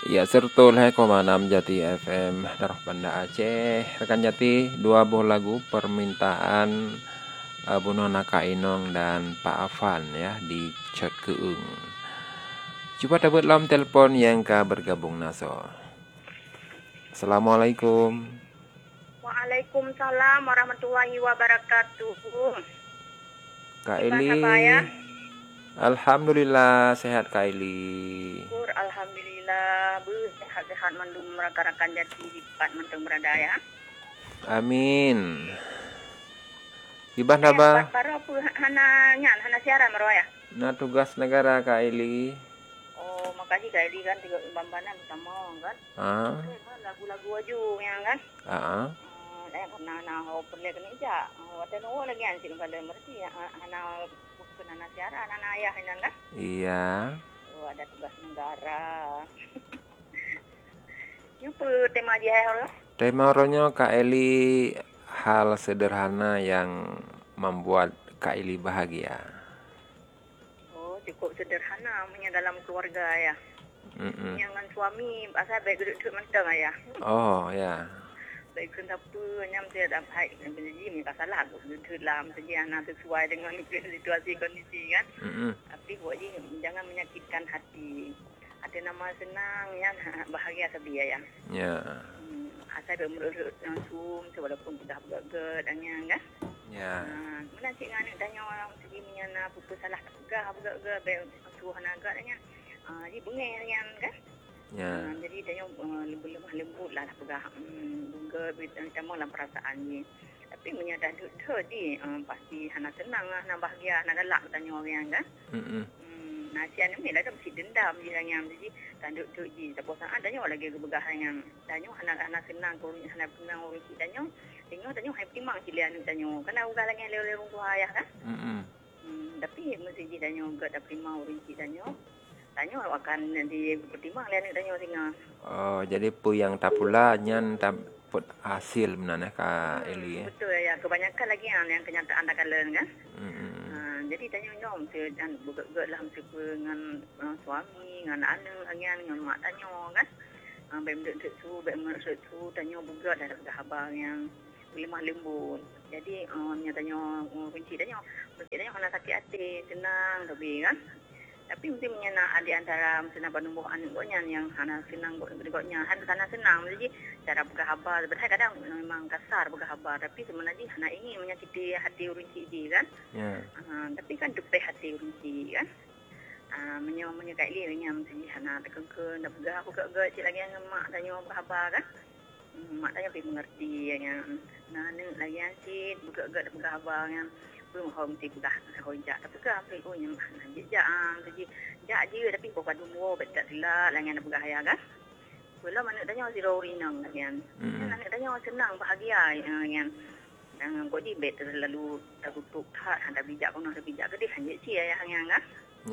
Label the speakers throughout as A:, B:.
A: Ya, sertul hai Komanam Jati FM Darah Banda Aceh. Rekan Jati, dua buah lagu permintaan Bu Nona Kak Inong dan Pak Afan ya di Cot Keung. Coba tabut lam telepon yang ka bergabung naso. Assalamualaikum.
B: Waalaikumsalam warahmatullahi wabarakatuh.
A: Kak Eli. Alhamdulillah sehat Kak Eli.
B: Syukur alhamdulillah sehat-sehat mandum rakan-rakan Jati di tempat menteng berada ya.
A: Amin. Ibah naba?
B: Baru apa hana siaran marwah ya?
A: Na tugas negara Kak Eli.
B: Oh, makasih Kak Eli kan tiga bambanan sama kan. Lagu-lagu aju yang kan. Karena perle kena ja. Watan lagi an sing kada merti hana hana siaran hana ayah kan.
A: Iya.
B: Ada tugas negara. Apa tema dia orang?
A: Tema orangnya Kak Eli hal sederhana yang membuat Kak Eli bahagia.
B: Oh, cukup sederhana punya dalam keluarga ya. Dengan suami asal baik duduk mentang ya.
A: Oh, ya.
B: Baik kenapa nyam saya dapat menjadi mereka salah duduk dalam sejarah sesuai dengan situasi kondisi kan. Tapi buat je jangan menyakitkan hati. Ada nama senang ya bahagia sedia ya.
A: Ya.
B: Asal bermenurut langsung walaupun sudah bergerak dan kan.
A: Ya.
B: Mana cik ngani tanya orang segi menyana apa salah tak pegah bergerak baik suruh naga dan jadi bengeng yang kan.
A: Ya.
B: Jadi tanya lemah lembut lah pegah bunga macam dalam perasaan ni. Tapi menyadar di pasti hana senang hana bahagia hana galak tanya orang kan. Nasian ni lah mesti dendam je yang jadi tanduk tu je tapi saat tanya lagi kebegah yang tanya hana senang kurang hana senang orang si tanya tengok hai timang cilian tanya kena ugal lagi leu-leu tu ayah kan. Tapi mesti je tanya gak ada timang orang si tanya akan di pertimbang lain tanya singa.
A: Oh, jadi pu yang tak pula nyan tak put hasil menanah Kak Eli.
B: Betul ya, kebanyakan lagi yang kenyataan tak kalen kan. Jadi tanya nyom dan buka-buka lah dengan suami, dengan anak, dengan mak tanya kan. Baik duduk tu, baik merasuk tu, tanya buka dah khabar yang lemah lembut. Jadi tanya kunci tanya kena sakit hati, tenang lebih kan. Tapi mesti menyana di antara senang penumbuh anak goknya yang hana senang goknya hana senang jadi cara berkhabar sebenarnya kadang memang kasar berkhabar tapi sebenarnya hana ingin menyakiti hati urinci je kan. Tapi kan depai hati urinci kan. Menyamanya Kak Li yang mesti hana tekengkeun dak pegah aku gak cik lagi dengan mak tanya berkhabar kan. Mak tanya pergi mengerti yang nana lagi cik buka dak berkhabar yang belum mesti sudah hojak tapi kan pergi yang jejak jadi jak je tapi kau padu mo betak sila langan bergaya kan pula mana tanya si rorinang kan nak tanya senang bahagia yang kau di bet terlalu tertutup tak ada bijak kau nak bijak ke dia hanya si ayah yang kan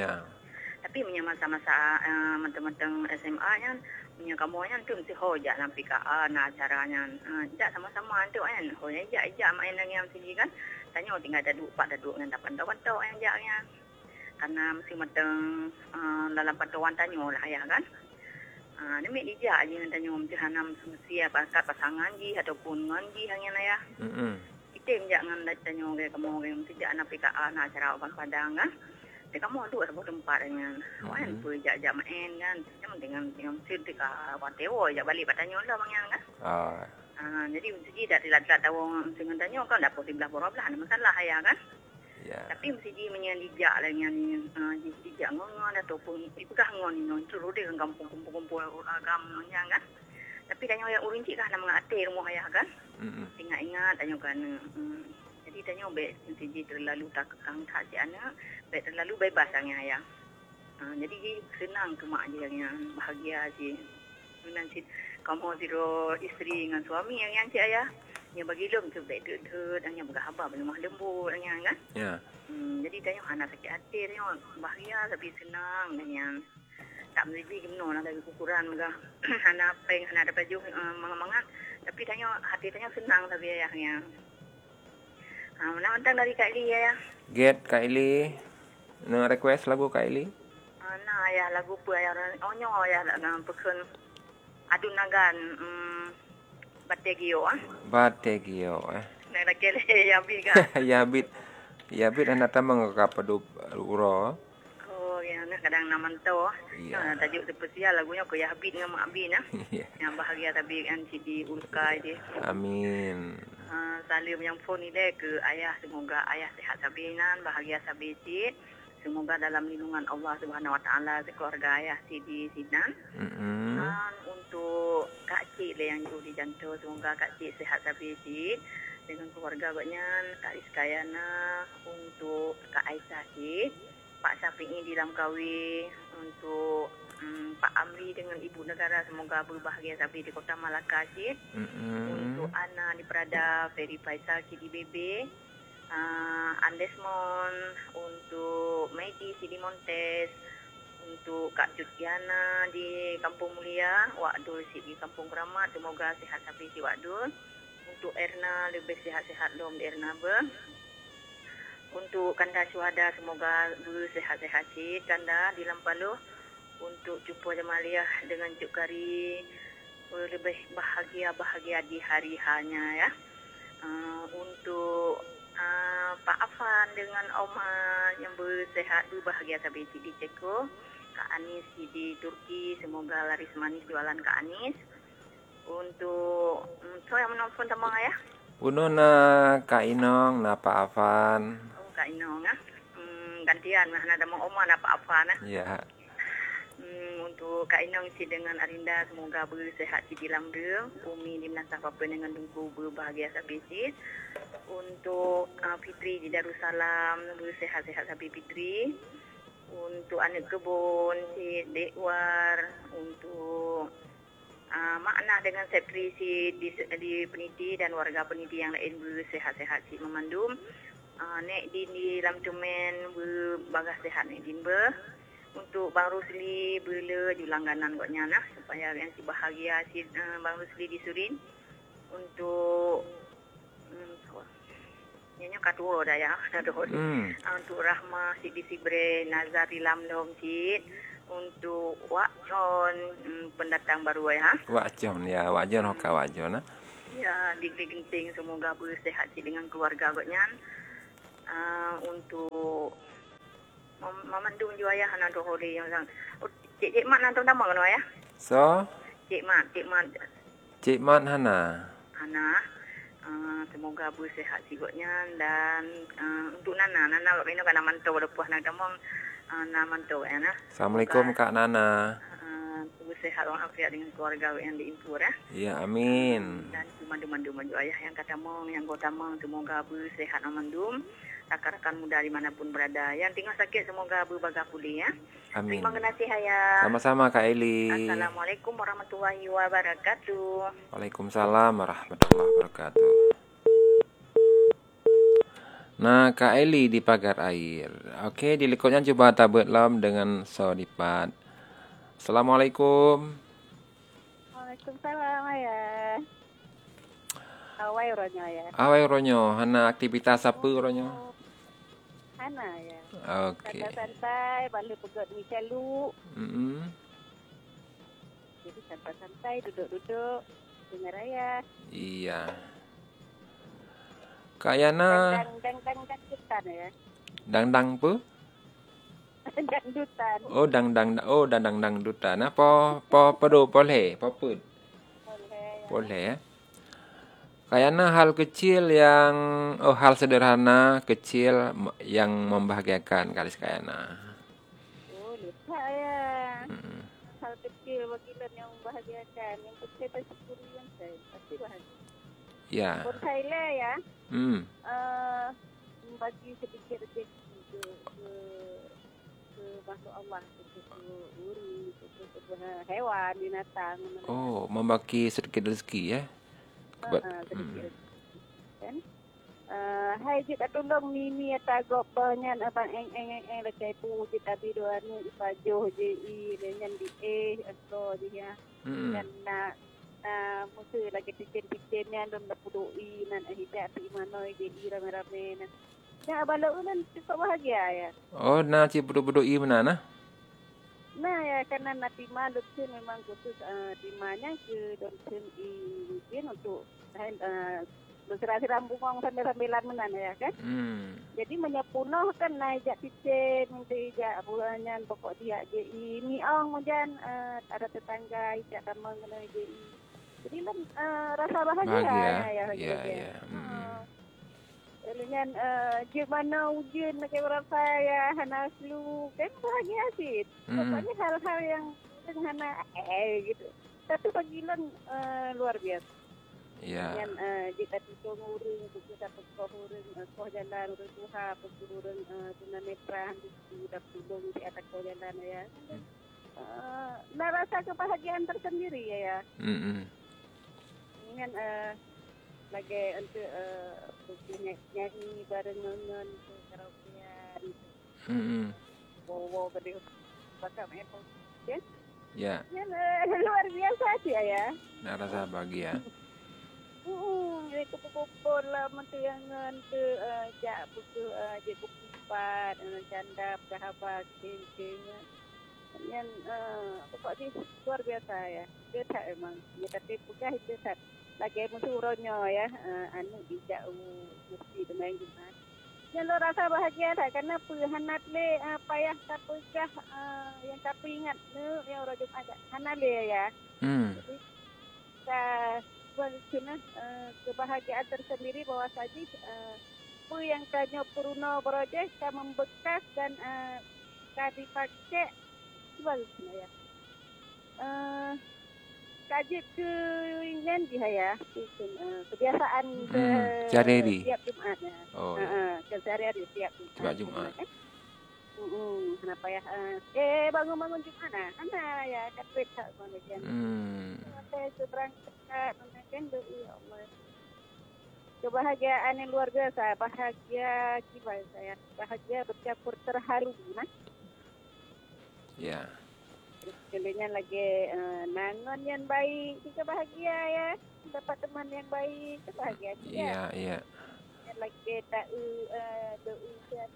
B: tapi punya masa-masa mentang-mentang SMA yang punya kamu yang tu mesti hojak dalam PKA nah caranya jak sama-sama tu kan hojak jak main dengan sini kan tanya tinggal duduk dengan pantau-pantau yang jaknya karena mesti matang dalam pantauan tanya lah ya kan. Demi dijak je tanya mesti hanam mesti apa pasangan ji ataupun ngan ji hanya ya. Kita jangan tanya orang kamu orang mesti jak anak PKA nak cara orang Padang kan. Dia kamu duduk ada tempat dengan kan pun jak main kan. Macam dengan mesti dekat Watewo jak balik patanya lah bang yang kan. Jadi mesti dah dilat-lat tahu dengan tanya kan dapat sebelah belah ada masalah ya kan. Tapi mesti dia menyandijak lah yang dijak ngon ataupun ipegah ngon ni suruh dia kampung-kumpul agamanya kan. Tapi tanya yang urinci kan nak mengatir rumah ayah kan. Ingat-ingat tanya kan. Jadi tanya baik mesti dia terlalu tak kekang tak si anak, baik terlalu bebas dengan ayah. Jadi dia senang ke mak dia yang bahagia si. Nanti kamu zero isteri dengan suami yang cik ayah yang bagi lom tu baik duduk dan yang berkhabar lemah lembut dan yang kan. Jadi tanya hana sakit hati tanya bahagia tapi senang dan yang tak mesti gimno lah dari ukuran juga hana peng hana dapat baju mangat tapi tanya hati tanya senang tapi ayah yang mana dari Kak Eli ya.
A: Get Kak Eli. Nak request lagu Kak Eli?
B: Nah, ayah lagu apa ayah onyo ayah nak pekun adunagan bategio
A: Bategio
B: Nak kele ya biga.
A: Yabit anak tamang kapadup uro.
B: Oh, ya nak kadang naman to.
A: Iya.
B: Tajuk spesial lagunya ko ya habit ngam abin nah.
A: Iya.
B: Yang bahagia tapi kan si di ulkai dia.
A: Amin.
B: Salim yang phone ni deh ke ayah, semoga ayah sehat sabinan, bahagia sabit. Semoga dalam lindungan Allah Subhanahu Wa Taala keluarga ayah si di Sinan. Dan untuk Kak Cik yang jauh di Jantung, semoga Kak Cik sehat sabit dengan keluarga agaknya, Kak Iskayana, untuk Kak Aisyah Cik, Pak Syafi'i di Langkawi, untuk Pak Amri dengan Ibu Negara, semoga berbahagia sabit di Kota Malaka Cik. Untuk Ana di Prada, Ferry Faisal Cik di BB, Andesmon, untuk Medi Sidi Montes, untuk Kak Jutiana di Kampung Mulia, Wadul di Kampung Keramat, semoga sehat sampai si Wadul. Untuk Erna lebih sehat-sehat dom di Erna ber. Untuk Kanda Syuhada semoga sehat-sehat si Kanda di Lampaluh. Untuk Cupu Jamaliah dengan Cuk Kari lebih bahagia di hari hanya ya. Untuk Pak Afan dengan Oma yang bersehat berbahagia sampai di Ceko. Kak Anis di Turki, semoga laris manis jualan Kak Anis. Untuk so yang menelpon tamang ayah.
A: Puno na Kak Inong na Pak Afan.
B: Oh Kak Inong gantian nah ada mang Oma na Pak Afan
A: Iya.
B: Untuk Kak Inong si dengan Arinda semoga bersehat di dalam dia. Umi di Menasah Papa dengan Dungku berbahagia sampai si. Untuk Fitri di Darussalam bersehat-sehat sampai Fitri. Untuk anak kebun si Dekwar, untuk Makna dengan Sepri si di peniti dan warga peniti yang lain bersehat-sehat si memandum. Nek di Lam Tumen berbagas sehat nek din ber. Untuk Bang Rusli bela julangganan gotnya nah supaya yang si bahagia si Bang Rusli di Surin. Untuk nyanyi katuo dah ya. Untuk Rahma si di Sibre Nazar di Lamdom si. Untuk Wak John pendatang baru ya.
A: Wak John ya, Wak John hoka Wak John nah.
B: Ya, Digli Genting semoga bersehat si dengan keluarga gotnya. Untuk Mamandung juga ya hana dohori yang sang. Cik Mat nantong tamang no ya.
A: So,
B: Cik Mat
A: Hana.
B: Semoga bersehat sigotnya dan untuk Nana kok ini kana mantau lepas nak tamang na mantau ya nah.
A: Assalamualaikum Kak Nana.
B: Bersehat orang afiat dengan keluarga yang diimpur ya.
A: Iya, amin.
B: Dan mandu maju ayah yang kata mong yang gotamang semoga bersehat amandum. Rakan-rakan muda dimanapun berada. Yang tinggal sakit semoga berbaga pulih ya.
A: Amin.
B: Terima kasih ayah.
A: Sama-sama Kak Eli.
B: Assalamualaikum warahmatullahi wabarakatuh.
A: Waalaikumsalam warahmatullahi wabarakatuh. Nah, Kak Eli di pagar air. Okey, di lekutnya cuba tabut lam dengan sodipat. Assalamualaikum.
C: Waalaikumsalam ayah. Awai ronyo ya.
A: Awai ronyo, hana aktivitas apa ronyo?
C: Hana ya.
A: Okey.
C: Santai-santai, balik pegot ni calu. Jadi santai-santai, duduk-duduk dengar ayah.
A: Iya. Kak Yana.
C: Dangdutan ya.
A: Dangdang apa?
C: Dangdutan.
A: Oh, dangdutan. Apa boleh? Apa? Boleh ya. Kayaknya hal kecil hal sederhana kecil yang membahagiakan kali sekayana.
C: Oh, lupa ya. Hal kecil bagian yang membahagiakan. Yang kecil pasti syukuri yang saya. Pasti bahagia.
A: Ya.
C: Pun saya ya. Bagi sedikit rezeki ke masuk Allah ke uri ke hewan binatang.
A: Oh, membagi sedikit rezeki ya.
C: Sedikit kan. Hai jit atulong mimi atagop banyan abang eng lekai pu jit abi doan ni ipajo ji dengan di asto dia. Dan musuh lagi tiken-tikennya dan lepudoi nan ahida pi manoi di rame-rame nan. Ya, balo nan cukup bahagia ya.
A: Oh, na ci budu-budu i mana nah?
C: Nah ya karena natima dokter memang khusus timanya ke dokter izin untuk berserasi rambungong sambil-sambilan menan ya kan. Jadi menyepunoh kan naik picen menjak bulannya pokok dia JI miong hujan ada tetangga ijak sama kena JI. Jadi rasa bahagia ya. Dengan gimana ujian ke berapa ya hana flu kan bahagia sih. Pokoknya hal-hal yang hana gitu. Tapi panggilan luar biasa. Dengan kita tuh ngurung, kita ngurung, koh jalan urung tuha, urung tunanetra udah tulung di atas koh jalan ya. Rasa kebahagiaan tersendiri ya. Dengan lagi untuk nyanyi bareng nonton karaokean. Wow gede bakal Apple.
A: Ya.
C: Luar biasa sih ya.
A: Rasa bahagia.
C: Jadi kumpul lah mentuyangan ke jak buku je kupat canda berhabat kengkengnya. Yang pokoknya luar biasa ya. Dia tak memang. Dia tapi bukan itu tak. Lagi musuhnya ya, anu bijak mesti dengan Jumat. Yang lo rasa bahagia tak? Karena hanat le payah tapukah yang tapi ingat le yang orang Jumat hanat le ya. Jadi kita kebahagiaan tersendiri bahwa saja yang tanya Puruna Project kan membekas dan kan dipakai sebagusnya ya. Kaji ke ingin dia ya, kebiasaan setiap Jumat. Sehari-hari setiap
A: Jumat.
C: Kenapa ya? Bangun-bangun Jumat ana ya kapet tak mana kan. Saya berangkat kan ya Allah. Kebahagiaan yang luar biasa, bahagia gimana saya? Bahagia bercampur terharu, nah.
A: Ya.
C: Contohnya lagi nangon yang baik, kita bahagia ya. Dapat teman yang baik, kebahagiaan juga.
A: Iya.
C: Yang lagi tahu doa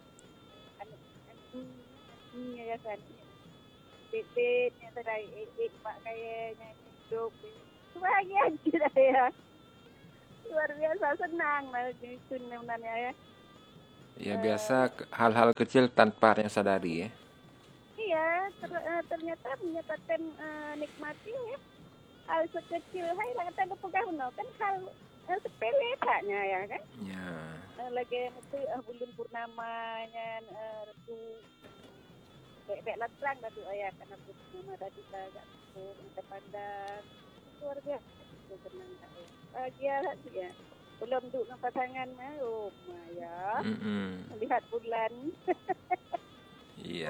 C: ya kan. Bebet yang tadi pak kayaknya hidup. Kebahagiaan juga ya. Luar biasa senang lah di sebenarnya ya.
A: Ya biasa hal-hal kecil tanpa yang sadari ya.
C: Iya, ternyata menyatakan nikmati ya. Hal sekecil, hai lah kata lupa kan hal sepele taknya ya kan.
A: Ya.
C: Lagi itu bulan purnamanya tu bek latrang dah tu ayah karena purnama dah kita agak kita pandang luar biasa senang tak ya. Bahagia tak ya. Belum duduk dengan pasangan oh Maya. Lihat bulan.
A: Iya.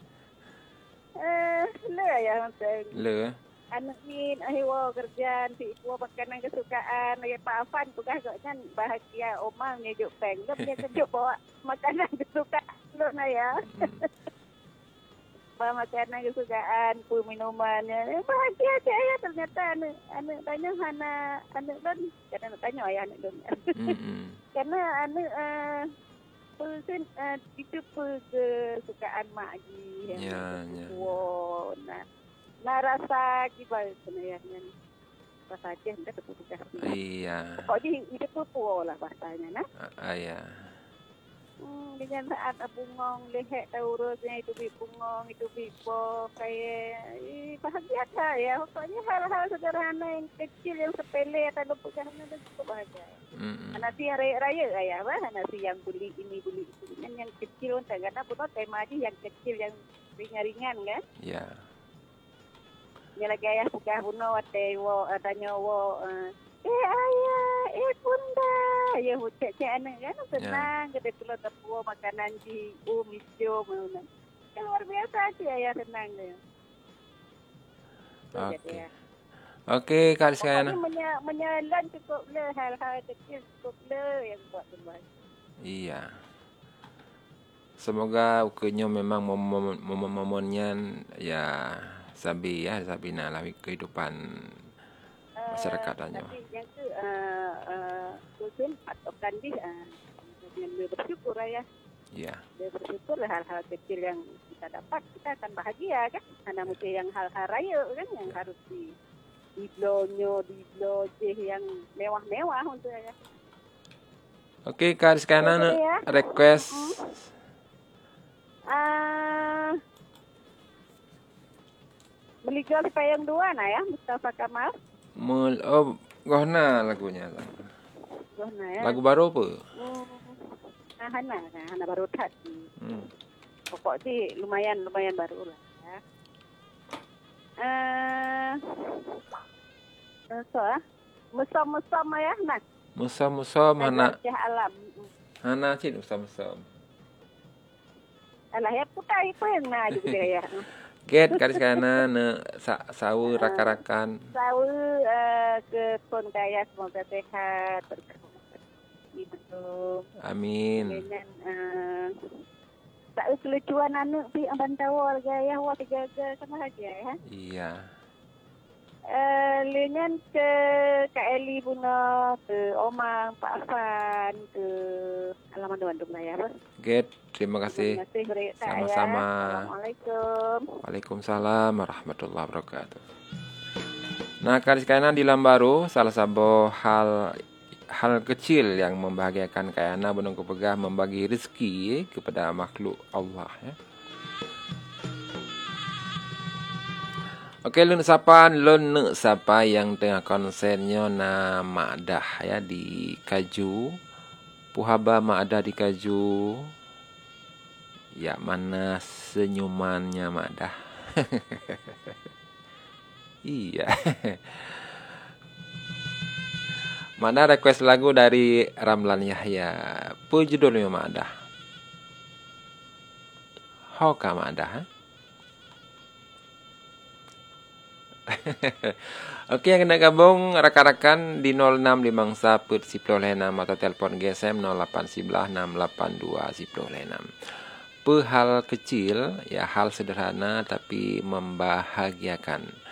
C: Le ya macam.
A: Le.
C: Anak ni ahiwa kerjaan si ibu makanan kesukaan lagi Pak Afan tu kan kan bahagia omang ni juk peng dia tunjuk bawa makanan kesukaan lu na ya. Bawa makanan kesukaan pu minumannya bahagia saya ternyata anak tanya hana anak don karena tanya ayah anak don. Karena anak pun itu kesukaan mak lagi.
A: Ya.
C: Wow, nah rasa gimana sebenarnya rasa aja hendak ketutupan.
A: Iya.
C: Pokoknya itu tuh lah bahasanya nah.
A: Iya.
C: Dengan saat bungong lehek taurusnya itu bungong itu bipo kayak bahagia ya. Pokoknya hal-hal sederhana yang kecil yang sepele atau lupakan itu cukup bahagia. Nasi raya ya, nasi yang beli ini beli itu kan yang kecil karena pun tema aja yang kecil yang ringan-ringan kan.
A: Iya.
C: Dia lagi ayah buka buno tewo tanya wo ayah bunda ya cek anak kan senang gede pulau tepuo makanan di misjo mana luar biasa sih ayah senang dia.
A: Oke Kak Rizkyana.
C: Menyalan cukup le hal-hal kecil cukup le yang buat terbaik.
A: Iya. Semoga ukenya memang momennya ya Sabina lah kehidupan masyarakat aja.
C: Tapi yang tu kusun patokan dia dengan bersyukur ya.
A: Ya.
C: Dia bersyukurlah hal-hal kecil yang kita dapat, kita akan bahagia kan. Karena mesti yang hal-hal raya kan yang harus dibelonyo yang mewah-mewah untuk ya.
A: Oke, Kak Rizkana request
C: Meligol Payung Dua nah ya, Mustafa Kamal.
A: Gohna lagunya.
C: Gohna ya.
A: Lagu baru apa?
C: Hana baru tat. Pokok sih lumayan baru lah ya. Musam ya, nah.
A: Musam hana.
C: Alam.
A: Hana cin musam.
C: Alah ya putai pun nah juga ya.
A: Get Kak Rizkana sawu rakan-rakan.
C: Sawu ke pun kaya semoga sehat. Hidup.
A: Amin.
C: Dengan tak kelucuan anak pi amban tawar gaya wa jaga sama aja ya.
A: Iya.
C: Lenyan ke Kak Eli Buna, ke Omang, Pak Afan, ke Alaman Bandung lah ya.
A: Get, terima kasih. Sama-sama.
C: Assalamualaikum.
A: Waalaikumsalam warahmatullahi wabarakatuh. Nah, Kak Rizkana di Lambaru salah satu hal kecil yang membahagiakan Kayana Bunung Kepegah membagi rezeki kepada makhluk Allah ya. Okey, lun siapa yang tengah konsennya na Maadah ya di Kaju. Puhaba Maadah di Kaju. Ya, mana senyumannya Maadah. Iya. Mana request lagu dari Ramlan Yahya. Apa judulnya Maadah? Hoka Maadah, ha? Okey, yang kena gabung rakan-rakan di 0656 atau telefon GSM 0811 682 10. Hal kecil, ya hal sederhana tapi membahagiakan.